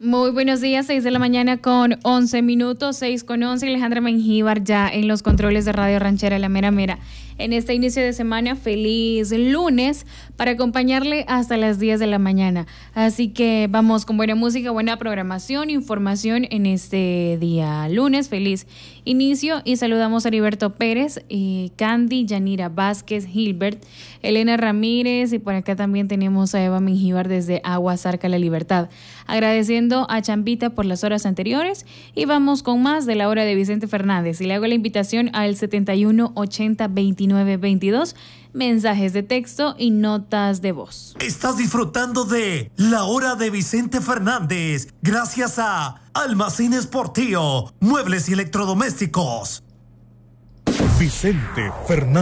Muy buenos días, 6 de la mañana con 11 minutos, 6 con 11. Alejandra Mengíbar ya en los controles de Radio Ranchera La Mera Mera. En este inicio de semana, feliz lunes para acompañarle hasta las 10 de la mañana. Así que vamos con buena música, buena programación, información en este día lunes. Feliz inicio y saludamos a Heriberto Pérez, Candy, Yanira Vázquez, Gilbert, Elena Ramírez y por acá también tenemos a Eva Mengíbar desde Aguas Arca La Libertad. Agradeciendo a Chambita por las horas anteriores y vamos con más de la hora de Vicente Fernández y le hago la invitación al 71 80 29 22, mensajes de texto y notas de voz. Estás disfrutando de la hora de Vicente Fernández gracias a Almacenes Portillo, muebles y electrodomésticos. Vicente Fernández.